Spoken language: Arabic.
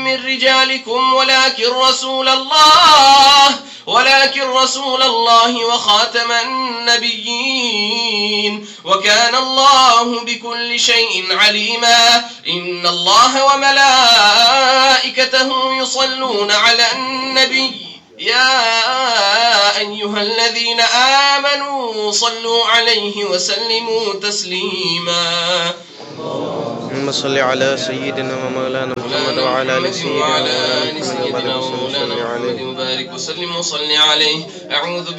من رجالكم ولكن رسول الله وخاتم النبيين وكان الله بكل شيء عليما. إن الله وملائكته يصلون على النبي يا أيها الذين آمنوا صلوا عليه وسلموا تسليما. اللهم صل على سيدنا ومولانا محمد وعلى آل سيدنا ومولانا محمد وبارك وسلم عليه.